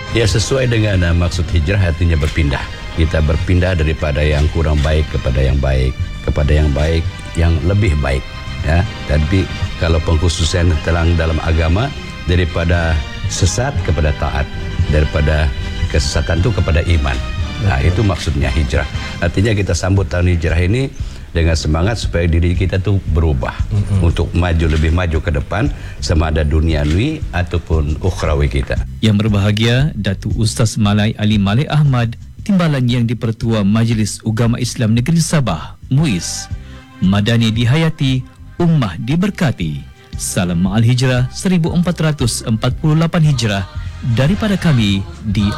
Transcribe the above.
Ya, sesuai dengan maksud hijrah, artinya berpindah. Kita berpindah daripada yang kurang baik kepada yang baik, kepada yang baik yang lebih baik. Ya, tapi kalau pengkhususan dalam agama, daripada sesat kepada taat, daripada kesesatan itu kepada iman. Nah, itu maksudnya hijrah. Artinya kita sambut tahun hijrah ini dengan semangat supaya diri kita tuh berubah untuk maju, lebih maju ke depan, sama ada duniawi ataupun ukhrawi kita. Yang berbahagia Datuk Ustaz Malai Ali Malik Ahmad, Timbalan Yang di-Pertua Majlis Ugama Islam Negeri Sabah, MUIS. Madani dihayati, ummah diberkati. Salam Ma'al Hijrah 1448 Hijrah daripada kami di